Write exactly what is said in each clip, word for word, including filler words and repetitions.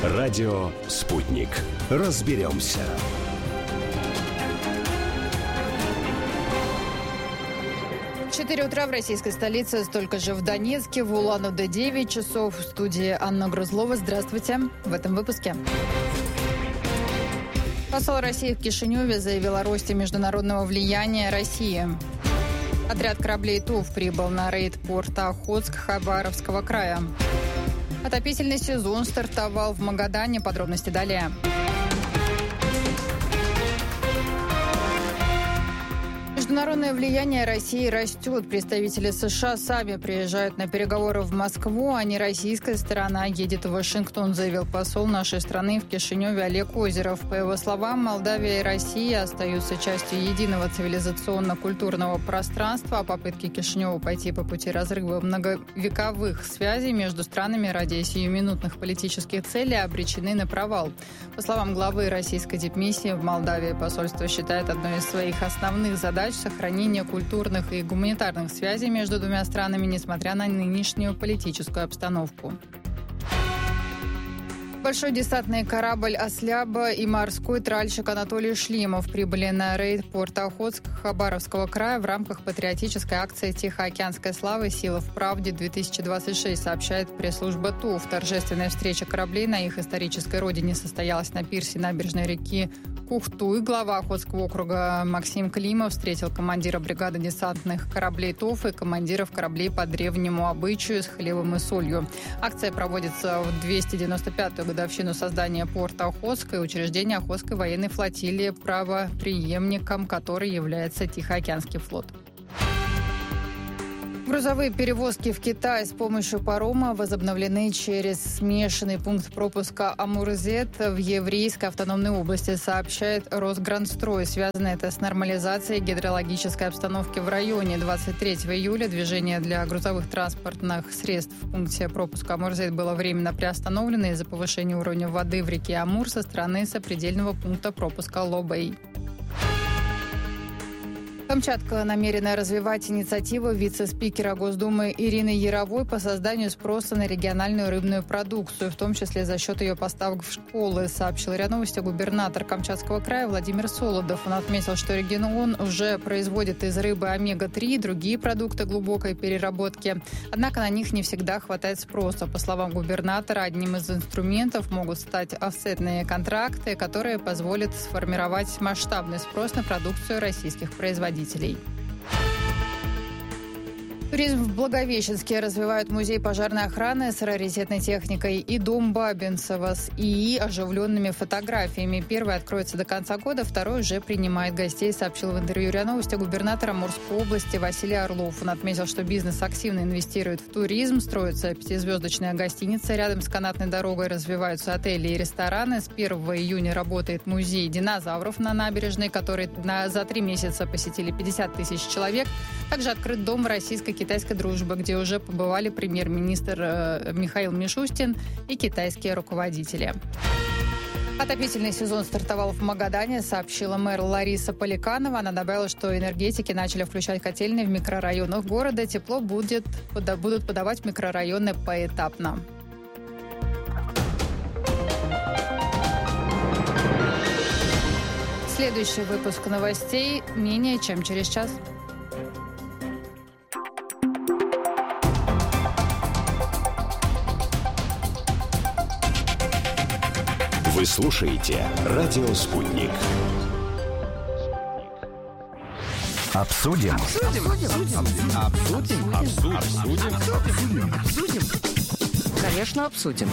Радио «Спутник». Разберемся. четыре утра в российской столице, столько же в Донецке, в Улан-Удэ девять часов. В студии Анна Грузлова. Здравствуйте. В этом выпуске. Посол России в Кишиневе заявил о росте международного влияния России. Отряд кораблей ТУВ прибыл на рейд порта Охотск Хабаровского края. Отопительный сезон стартовал в Магадане. Подробности далее. Международное влияние России растет. Представители США сами приезжают на переговоры в Москву, а не российская сторона едет в Вашингтон, заявил посол нашей страны в Кишиневе Олег Озеров. По его словам, Молдавия и Россия остаются частью единого цивилизационно-культурного пространства, а попытки Кишинева пойти по пути разрыва многовековых связей между странами ради сиюминутных политических целей обречены на провал. По словам главы российской дипмиссии в Молдавии, посольство считает одной из своих основных задач сохранение культурных и гуманитарных связей между двумя странами, несмотря на нынешнюю политическую обстановку. Большой десантный корабль «Осляба» и морской тральщик Анатолий Шлимов прибыли на рейд порта Охотск Хабаровского края в рамках патриотической акции «Тихоокеанская слава. Сила в правде-две тысячи двадцать шесть», сообщает пресс-служба ТУВ. Торжественная встреча кораблей на их исторической родине состоялась на пирсе набережной реки Кухтуй. Глава Охотского округа Максим Климов встретил командира бригады десантных кораблей ТУВ и командиров кораблей по древнему обычаю с хлебом и солью. Акция проводится в двести девяносто пятую годовщину создания порта Охотска и учреждения Охотской военной флотилии, правопреемником которой является Тихоокеанский флот. Грузовые перевозки в Китай с помощью парома возобновлены через смешанный пункт пропуска Амур-Зет в Еврейской автономной области, сообщает Росграндстрой. Связано это с нормализацией гидрологической обстановки в районе. двадцать третьего июля движение для грузовых транспортных средств в пункте пропуска Амур-Зет было временно приостановлено из-за повышения уровня воды в реке Амур со стороны сопредельного пункта пропуска Ло-Бэй. Камчатка намерена развивать инициативу вице-спикера Госдумы Ирины Яровой по созданию спроса на региональную рыбную продукцию, в том числе за счет ее поставок в школы, сообщил РИА Новости губернатор Камчатского края Владимир Солодов. Он отметил, что регион уже производит из рыбы омега три и другие продукты глубокой переработки. Однако на них не всегда хватает спроса. По словам губернатора, одним из инструментов могут стать офсетные контракты, которые позволят сформировать масштабный спрос на продукцию российских производителей. Туризм в Благовещенске развивают музей пожарной охраны с раритетной техникой и дом Бабинцева с ИИ оживленными фотографиями. Первый откроется до конца года, второй уже принимает гостей, сообщил в интервью РИА Новости губернатор Амурской области Василий Орлов. Он отметил, что бизнес активно инвестирует в туризм, строится пятизвездочная гостиница рядом с канатной дорогой, развиваются отели и рестораны. С первого июня работает музей динозавров на набережной, который на, за три месяца посетили пятьдесят тысяч человек. Также открыт дом российской китайской дружбы, где уже побывали премьер-министр э, Михаил Мишустин и китайские руководители. Отопительный сезон стартовал в Магадане, сообщила мэр Лариса Поликанова. Она добавила, что энергетики начали включать котельные в микрорайонах города. Тепло будет, пода, будут подавать в микрорайоны поэтапно. Следующий выпуск новостей менее чем через час. Вы слушаете «Радио Спутник». Обсудим. Обсудим. Обсудим. Обсудим. Обсудим. Обсудим. Обсудим. Конечно, обсудим.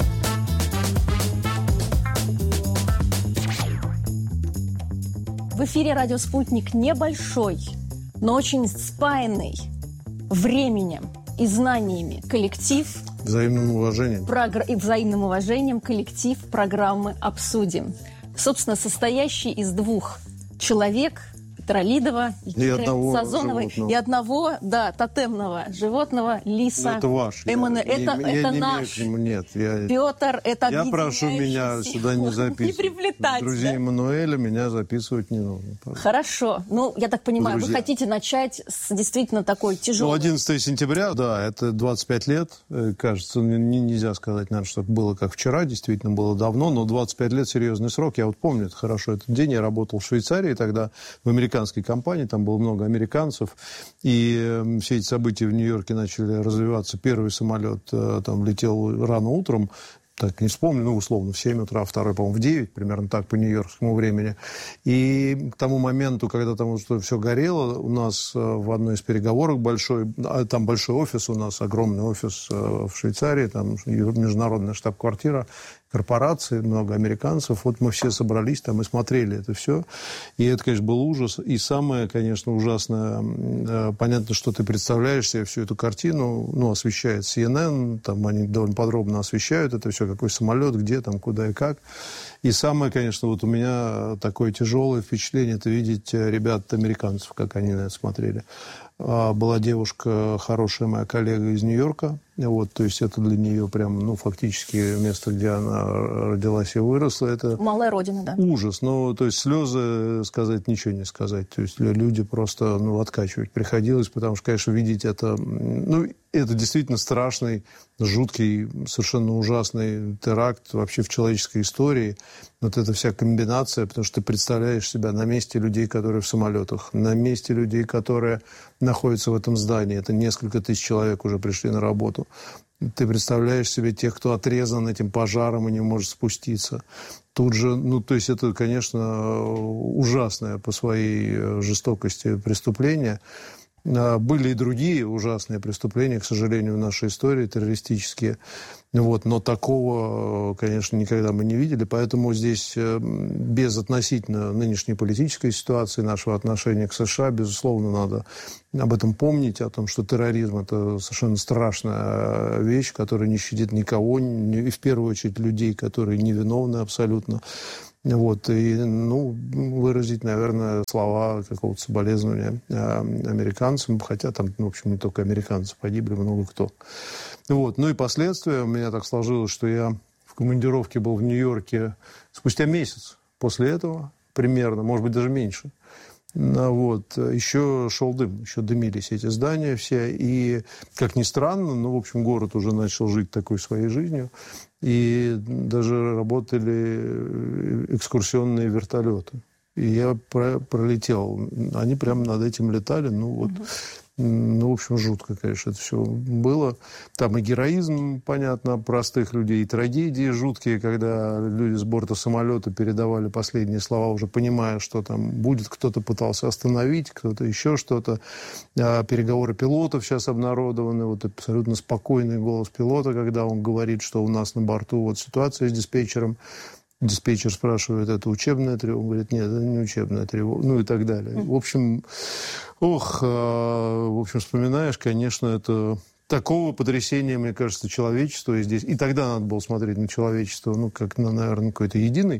В эфире «Радио Спутник» небольшой, но очень спаянный временем и знаниями коллектив. Взаимным уважением. Прогр... И взаимным уважением коллектив программы «Обсудим». Собственно, состоящий из двух человек, Виктора Лидова, и, и одного Сазоновой, животного. и одного, да, тотемного животного, лиса. Ну, это ваш. Эмоне... Я, это я, это я наш. Не нет, я, Петр, это я прошу меня сюда не записывать. Не приплетать. Друзей да? Эммануэля меня записывать не нужно. Хорошо. Ну, я так понимаю, Друзья. Вы хотите начать с действительно такой тяжелой... Ну, одиннадцатого сентября, да, это двадцать пять лет. Кажется, не, нельзя сказать, наверное, что было как вчера, действительно было давно, но двадцать пять лет серьезный срок. Я вот помню это хорошо. Этот день я работал в Швейцарии тогда, в американской компании, там было много американцев, и все эти события в Нью-Йорке начали развиваться. Первый самолет там летел рано утром, так не вспомню, ну, условно, в семь утра, второй, по-моему, в девять, примерно так, по нью-йоркскому времени. И к тому моменту, когда там что все горело, у нас в одной из переговорок большой, там большой офис у нас, огромный офис в Швейцарии, там международная штаб-квартира, корпорации, много американцев. Вот мы все собрались там и смотрели это все. И это, конечно, был ужас. И самое, конечно, ужасное, понятно, что ты представляешь себе всю эту картину, ну, освещает си эн эн, там они довольно подробно освещают это все, какой самолет, где там, куда и как. И самое, конечно, вот у меня такое тяжелое впечатление, это видеть ребят-американцев, как они на это смотрели. Была девушка, хорошая моя коллега из Нью-Йорка, вот, то есть это для нее прям, ну, фактически место, где она родилась и выросла, это... Малая родина, да. Ужас, ну, то есть слезы сказать, ничего не сказать, то есть люди просто, ну, откачивать приходилось, потому что, конечно, видеть это, ну, это действительно страшный, жуткий, совершенно ужасный теракт вообще в человеческой истории. Вот эта вся комбинация, потому что ты представляешь себя на месте людей, которые в самолетах, на месте людей, которые находятся в этом здании. Это несколько тысяч человек уже пришли на работу. Ты представляешь себе тех, кто отрезан этим пожаром и не может спуститься. Тут же, ну, то есть это, конечно, ужасное по своей жестокости преступление. Были и другие ужасные преступления, к сожалению, в нашей истории, террористические. Вот, но такого, конечно, никогда мы не видели. Поэтому здесь без относительно нынешней политической ситуации, нашего отношения к США, безусловно, надо об этом помнить, о том, что терроризм – это совершенно страшная вещь, которая не щадит никого, и в первую очередь людей, которые невиновны абсолютно. Вот, и, ну, выразить, наверное, слова какого-то соболезнования американцам, хотя там, в общем, не только американцы погибли, много кто. Вот, ну и последствия. У меня так сложилось, что я в командировке был в Нью-Йорке спустя месяц после этого, примерно, может быть, даже меньше. Вот, еще шел дым, еще дымились эти здания все, и, как ни странно, ну, в общем, город уже начал жить такой своей жизнью, и даже работали экскурсионные вертолеты. И я про- пролетел, они прямо над этим летали, ну, вот... Ну, в общем, жутко, конечно, это все было. Там и героизм, понятно, простых людей, и трагедии жуткие, когда люди с борта самолета передавали последние слова, уже понимая, что там будет. Кто-то пытался остановить, кто-то еще что-то. А переговоры пилотов сейчас обнародованы. Вот абсолютно спокойный голос пилота, когда он говорит, что у нас на борту вот ситуация с диспетчером. Диспетчер спрашивает, это учебная тревога? Он говорит, нет, это не учебная тревога. Ну и так далее. В общем, ох, в общем, вспоминаешь, конечно, это такого потрясения, мне кажется, человечество и здесь. И тогда надо было смотреть на человечество, ну, как на, наверное, какой-то единый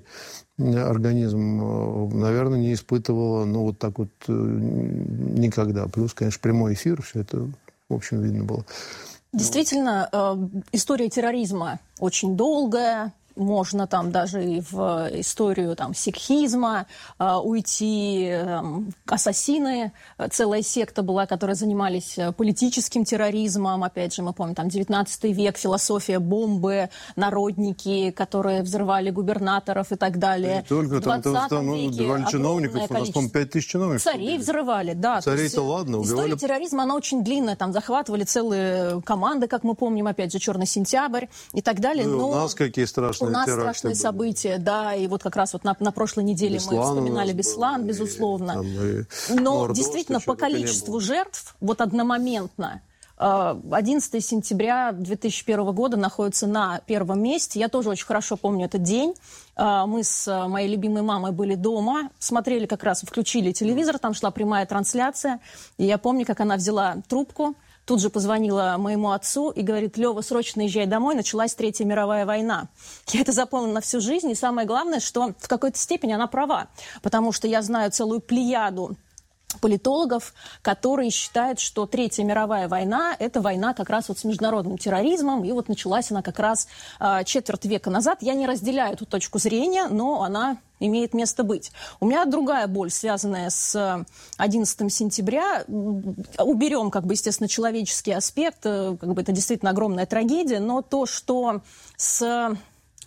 организм, наверное, не испытывало, ну, вот так вот никогда. Плюс, конечно, прямой эфир, все это, в общем, видно было. Действительно, э, история терроризма очень долгая. Можно там даже и в историю там, сикхизма э, уйти. Э, ассасины, целая секта была, которые занимались политическим терроризмом. Опять же, мы помним, там девятнадцатый век, философия бомбы, народники, которые взрывали губернаторов и так далее. И только там, там, там ну, взрывали чиновников, у нас, по-моему, пять тысяч чиновников. Царей взрывали, да. Царей-то ладно, убивали. История терроризма, она очень длинная. Там захватывали целые команды, как мы помним, опять же, «Черный сентябрь» и так далее. Ну, но... У нас какие страшные У нас теракты страшные были. события, да, и вот как раз вот на, на прошлой неделе Беслан мы вспоминали Беслан, был, безусловно. И, там, и Но Мордовск, действительно, по количеству жертв, вот одномоментно, одиннадцатого сентября две тысячи первого года находится на первом месте. Я тоже очень хорошо помню этот день. Мы с моей любимой мамой были дома, смотрели как раз, включили телевизор, там шла прямая трансляция. И я помню, как она взяла трубку, тут же позвонила моему отцу и говорит, Лёва, срочно езжай домой, началась Третья мировая война. Я это запомнила на всю жизнь, и самое главное, что в какой-то степени она права, потому что я знаю целую плеяду политологов, которые считают, что Третья мировая война – это война как раз вот с международным терроризмом, и вот началась она как раз э, четверть века назад. Я не разделяю эту точку зрения, но она имеет место быть. У меня другая боль, связанная с одиннадцатым сентября. Уберем, как бы, естественно, человеческий аспект, как бы это действительно огромная трагедия, но то, что с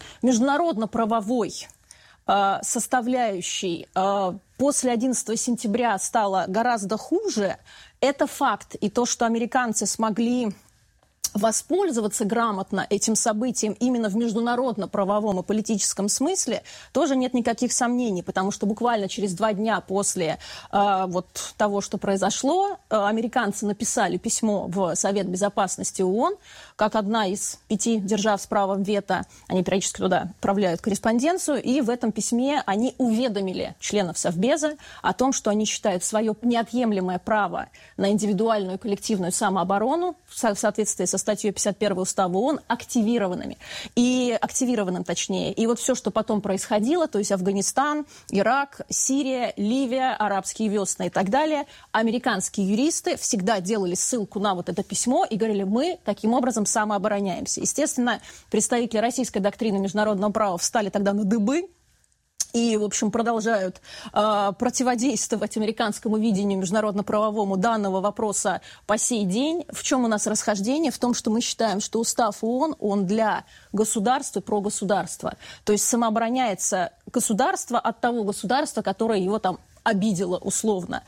международно-правовой э, составляющей э, после одиннадцатого сентября стало гораздо хуже, это факт. И то, что американцы смогли воспользоваться грамотно этим событием именно в международно-правовом и политическом смысле, тоже нет никаких сомнений, потому что буквально через два дня после э, вот того, что произошло, э, американцы написали письмо в Совет Безопасности ООН, как одна из пяти держав с правом вето, они периодически туда отправляют корреспонденцию, и в этом письме они уведомили членов Совбеза о том, что они считают свое неотъемлемое право на индивидуальную и коллективную самооборону в соответствии со статьей пятьдесят первой Устава ООН активированными. И активированным, точнее. И вот все, что потом происходило, то есть Афганистан, Ирак, Сирия, Ливия, арабские весны и так далее, американские юристы всегда делали ссылку на вот это письмо и говорили, мы таким образом самообороняемся. Естественно, представители российской доктрины международного права встали тогда на дыбы, и, в общем, продолжают э, противодействовать американскому видению международно-правовому данного вопроса по сей день. В чем у нас расхождение? В том, что мы считаем, что устав ООН, он для государства и про государство. То есть самообороняется государство от того государства, которое его там обидела условно.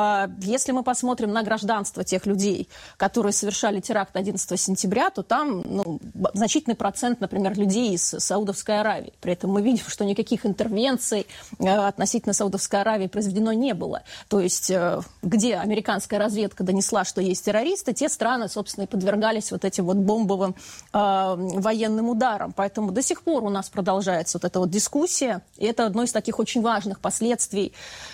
Если мы посмотрим на гражданство тех людей, которые совершали теракт одиннадцатого сентября, то там ну, значительный процент, например, людей из Саудовской Аравии. При этом мы видим, что никаких интервенций относительно Саудовской Аравии произведено не было. То есть где американская разведка донесла, что есть террористы, те страны, собственно, и подвергались вот этим вот бомбовым э, военным ударам. Поэтому до сих пор у нас продолжается вот эта вот дискуссия, и это одно из таких очень важных последствий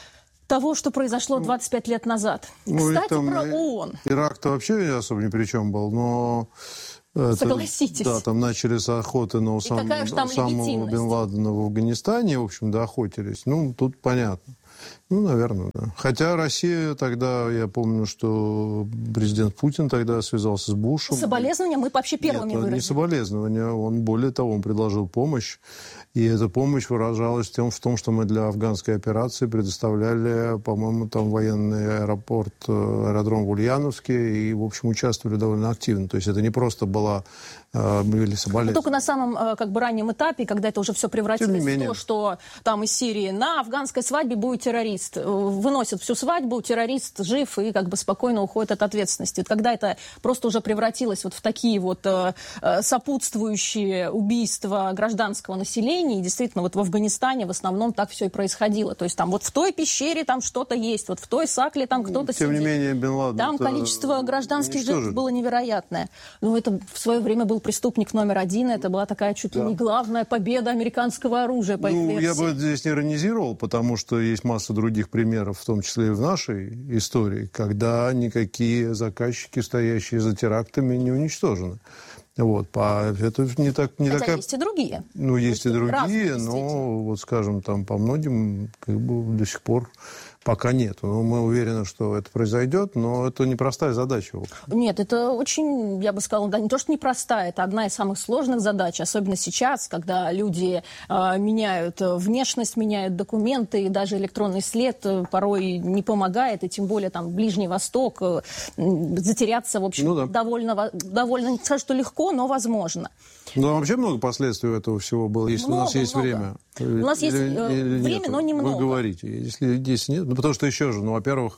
того, что произошло двадцать пять лет назад. Ну, кстати, там, про ООН. Ирак-то вообще особо ни при чем был, но... Согласитесь. Это, да, там начали с охоты на сам, самого Бен Ладена в Афганистане, в общем, да, охотились. Ну, тут понятно. Ну, наверное, да. Хотя Россия тогда, я помню, что президент Путин тогда связался с Бушем. Соболезнования мы вообще первыми Нет, выразили. не соболезнования. Он, более того, он предложил помощь. И эта помощь выражалась в том, в том, что мы для афганской операции предоставляли, по-моему, там военный аэропорт, аэродром в Ульяновске, и, в общем, участвовали довольно активно. То есть это не просто была были соболезнования. Только на самом как бы раннем этапе, когда это уже все превратилось в то, что там из Сирии на афганской свадьбе будет террорист. Выносят всю свадьбу, террорист жив и как бы спокойно уходит от ответственности. Когда это просто уже превратилось вот в такие вот э, сопутствующие убийства гражданского населения, и действительно вот в Афганистане в основном так все и происходило. То есть там вот в той пещере там что-то есть, вот в той сакле там кто-то Тем сидит. не менее, Бен Ладен там количество гражданских жертв было невероятное. Но это в свое время был преступник номер один. Это была такая чуть ли да. не главная победа американского оружия, по ну, их я бы здесь не иронизировал, потому что есть масса других примеров, в том числе и в нашей истории, когда никакие заказчики, стоящие за терактами, не уничтожены. Вот, по, это не так, не Хотя такая... есть и другие. Ну, есть, есть и другие, разные, но, вот, скажем, там по многим как бы до сих пор пока нет. Но мы уверены, что это произойдет, но это непростая задача. Нет, это очень, я бы сказала, да, не то, что непростая, это одна из самых сложных задач, особенно сейчас, когда люди э, меняют внешность, меняют документы, и даже электронный след э, порой не помогает, и тем более там Ближний Восток, э, затеряться, в общем, ну, да. довольно, довольно, не скажу, что легко, но возможно. Ну, а вообще много последствий у этого всего было, если много, у нас есть много. время. У нас есть или, или время, нет? но немного. Вы говорите, если здесь нет. Ну, потому что еще же, ну, во-первых,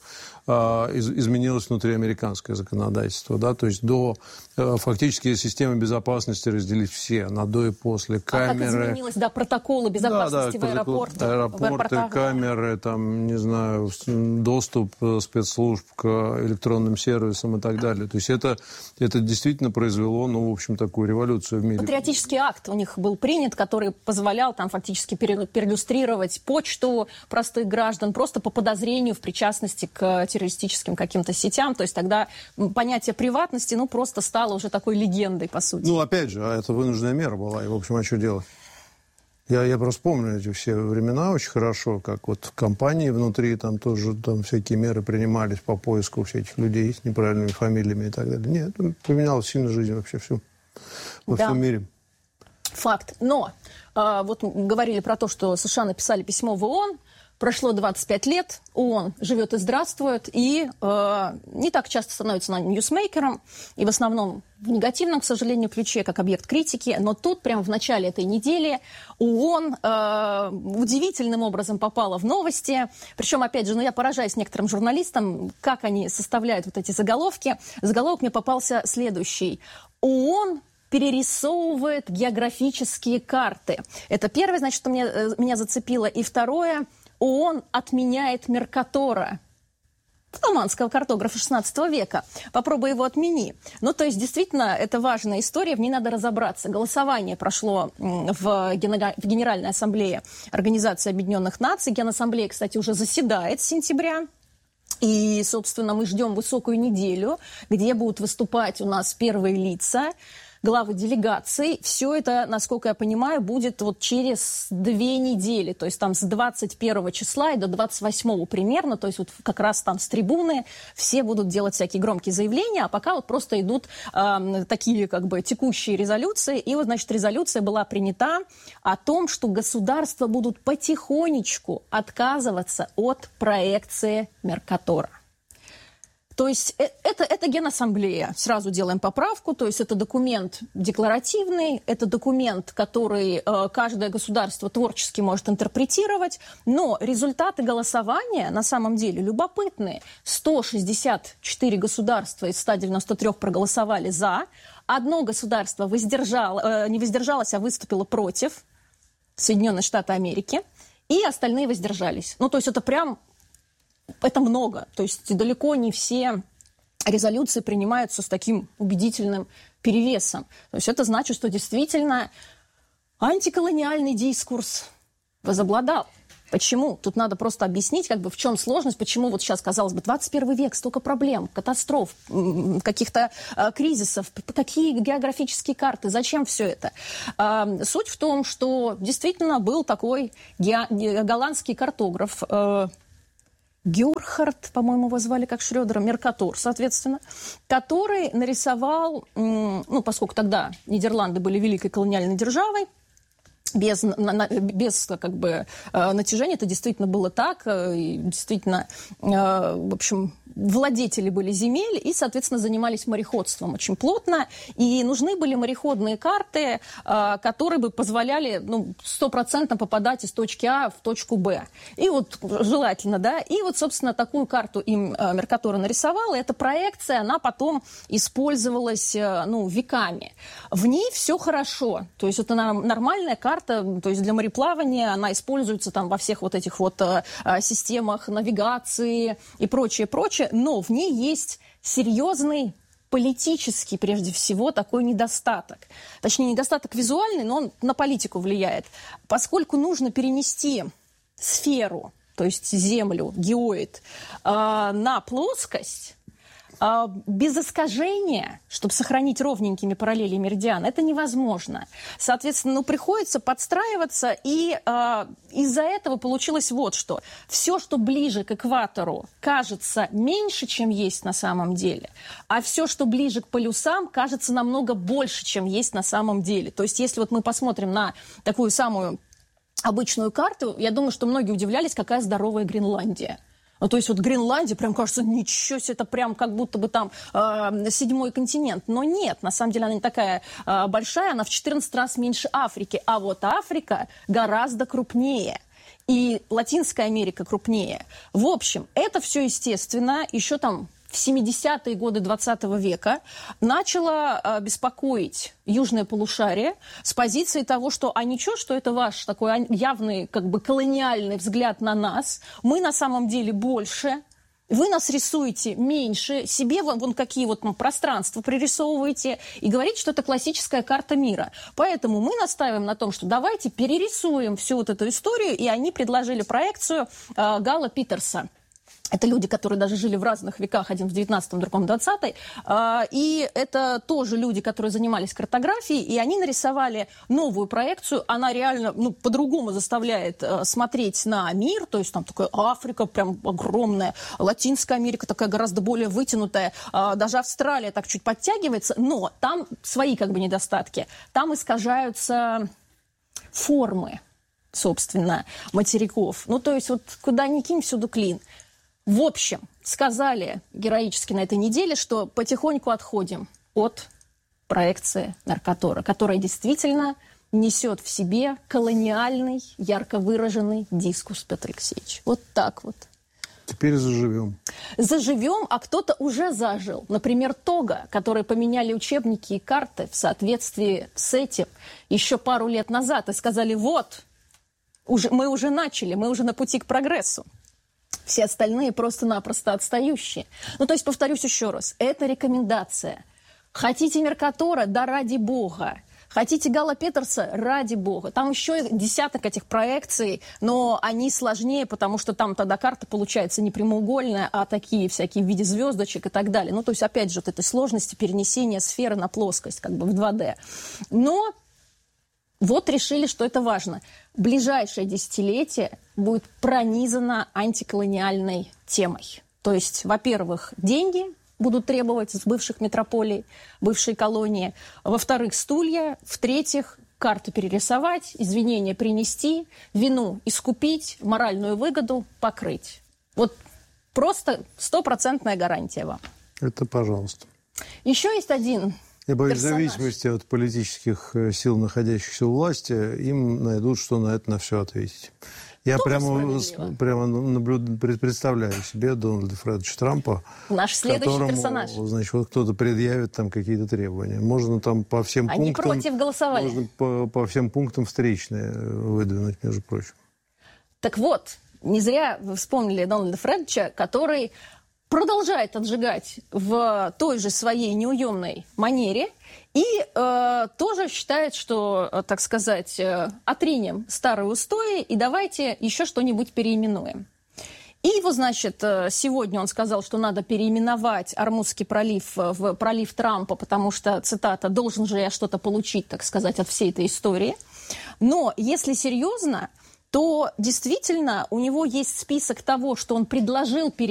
изменилось внутриамериканское законодательство, да, то есть до фактически системы безопасности разделить все на до и после, камеры. А как изменилось, да, протоколы безопасности да, да, в аэропортах, аэропорты, в камеры, там, не знаю, доступ спецслужб к электронным сервисам и так далее. То есть это, это действительно произвело, ну, в общем, такую революцию в мире. Патриотический акт у них был принят, который позволял там фактически переиллюстрировать почту простых граждан просто по подозрению в причастности к террористическим каким-то сетям. То есть тогда понятие приватности, ну, просто стало уже такой легендой, по сути. Ну, опять же, это вынужденная мера была, и, в общем, а что делать? Я, я просто помню эти все времена очень хорошо, как вот компании внутри там тоже там всякие меры принимались по поиску всяких людей с неправильными фамилиями и так далее. Нет, поменялась сильно жизнь вообще всю, во да. всем мире. Факт. Но э, вот говорили про то, что США написали письмо в ООН, прошло двадцать пять лет, ООН живет и здравствует, и э, не так часто становится на ньюсмейкером, и в основном в негативном, к сожалению, ключе, как объект критики. Но тут, прямо в начале этой недели, ООН э, удивительным образом попала в новости. Причем, опять же, ну, я поражаюсь некоторым журналистам, как они составляют вот эти заголовки. Заголовок мне попался следующий. ООН перерисовывает географические карты. Это первое, значит, что меня, меня зацепило. И второе, ООН отменяет Меркатора, фламандского картографа шестнадцатого века. Попробуй его отмени. Ну, то есть, действительно, это важная история, в ней надо разобраться. Голосование прошло в Генеральной Ассамблее Организации Объединенных Наций. Генассамблея, кстати, уже заседает с сентября. И, собственно, мы ждем высокую неделю, где будут выступать у нас первые лица, главы делегаций. Все это, насколько я понимаю, будет вот через две недели. То есть там с двадцать первого числа и до двадцать восьмого примерно. То есть вот как раз там с трибуны все будут делать всякие громкие заявления. А пока вот просто идут э, такие как бы текущие резолюции. И вот, значит, резолюция была принята о том, что государства будут потихонечку отказываться от проекции Меркатора. То есть это, это Генассамблея, сразу делаем поправку, то есть это документ декларативный, это документ, который э, каждое государство творчески может интерпретировать, но результаты голосования на самом деле любопытные. сто шестьдесят четыре государства из ста девяноста трёх проголосовали «за», одно государство воздержало, э, не воздержалось, а выступило против, Соединенные Штаты Америки, и остальные воздержались. Ну, то есть это прям... Это много, то есть далеко не все резолюции принимаются с таким убедительным перевесом. То есть это значит, что действительно антиколониальный дискурс возобладал. Почему? Тут надо просто объяснить, как бы, в чем сложность, почему вот сейчас, казалось бы, двадцать первый век, столько проблем, катастроф, каких-то э, кризисов, какие географические карты, зачем все это? Э, суть в том, что действительно был такой ге- голландский картограф, э, Герхард, по-моему, его звали как Шрёдера, Меркатор, соответственно, который нарисовал, ну, поскольку тогда Нидерланды были великой колониальной державой, без, на, без как бы, натяжения, это действительно было так, и действительно, в общем, владетели были земель и, соответственно, занимались мореходством очень плотно, и нужны были мореходные карты, которые бы позволяли, ну, стопроцентно попадать из точки А в точку Б. И вот желательно, да, и вот, собственно, такую карту им Меркатор нарисовал, и эта проекция, она потом использовалась, ну, веками. В ней все хорошо, то есть это нормальная карта, то есть для мореплавания она используется там во всех вот этих вот системах навигации и прочее, прочее, но в ней есть серьезный политический, прежде всего, такой недостаток. Точнее, недостаток визуальный, но он на политику влияет. Поскольку нужно перенести сферу, то есть землю, геоид, на плоскость, без искажения, чтобы сохранить ровненькими параллели и меридиан, это невозможно. Соответственно, ну, приходится подстраиваться, и э, из-за этого получилось вот что. Все, что ближе к экватору, кажется меньше, чем есть на самом деле, а все, что ближе к полюсам, кажется намного больше, чем есть на самом деле. То есть, если вот мы посмотрим на такую самую обычную карту, я думаю, что многие удивлялись, какая здоровая Гренландия. Ну, то есть вот Гренландия, прям кажется, ничего себе, это прям как будто бы там э, седьмой континент. Но нет, на самом деле она не такая э, большая, она в четырнадцать раз меньше Африки. А вот Африка гораздо крупнее. И Латинская Америка крупнее. В общем, это все, естественно, еще там в семидесятые годы двадцатого века начало э, беспокоить южное полушарие с позиции того, что а ничего, что это ваш такой явный как бы колониальный взгляд на нас, мы на самом деле больше, вы нас рисуете меньше, себе вон, вон какие вот ну, пространства пририсовываете и говорите, что это классическая карта мира. Поэтому мы настаиваем на том, что давайте перерисуем всю вот эту историю, и они предложили проекцию э, Гала Питерса. Это люди, которые даже жили в разных веках, один в девятнадцатом, другом в двадцатом. И это тоже люди, которые занимались картографией, и они нарисовали новую проекцию. Она реально ну, по-другому заставляет смотреть на мир. То есть там такая Африка прям огромная, Латинская Америка такая гораздо более вытянутая, даже Австралия так чуть подтягивается. Но там свои как бы недостатки. Там искажаются формы, собственно, материков. Ну то есть вот куда ни кинь, всюду клин. В общем, сказали героически на этой неделе, что потихоньку отходим от проекции Меркатора, которая действительно несет в себе колониальный, ярко выраженный дискурс, Петр Алексеевич. Вот так вот. Теперь заживем. Заживем, а кто-то уже зажил. Например, Тога, которые поменяли учебники и карты в соответствии с этим еще пару лет назад и сказали, вот, уже, мы уже начали, мы уже на пути к прогрессу. Все остальные просто-напросто отстающие. Ну, то есть, повторюсь еще раз, это рекомендация. Хотите Меркатора? Да ради бога. Хотите Гала Петерса? Ради бога. Там еще десяток этих проекций, но они сложнее, потому что там тогда карта получается не прямоугольная, а такие всякие в виде звездочек и так далее. Ну, то есть, опять же, вот этой сложности перенесения сферы на плоскость, как бы в два дэ. Но вот решили, что это важно. Ближайшее десятилетие будет пронизано антиколониальной темой. То есть, во-первых, деньги будут требовать с бывших метрополий, бывшей колонии. Во-вторых, стулья. В-третьих, карту перерисовать, извинения принести, вину искупить, моральную выгоду покрыть. Вот просто стопроцентная гарантия вам. Это пожалуйста. Еще есть один Я боюсь, в персонаж. зависимости от политических сил, находящихся у власти, им найдут, что на это на все ответить. Я Тоже прямо, справедливо. прямо наблюд... представляю себе Дональда Фредовича Трампа, Наш следующий которому, персонаж. значит, вот кто-то предъявит там какие-то требования. Можно там по всем Они пунктам... против голосовали. Можно по, по всем пунктам встречные выдвинуть, между прочим. Так вот, не зря вы вспомнили Дональда Фредовича, который продолжает отжигать в той же своей неуемной манере и э, тоже считает, что, э, так сказать, э, отринем старые устои и давайте еще что-нибудь переименуем. И его, значит, сегодня он сказал, что надо переименовать Ормузский пролив в пролив Трампа, потому что, цитата, «должен же я что-то получить, так сказать, от всей этой истории». Но, если серьезно, то действительно у него есть список того, что он предложил переименовать,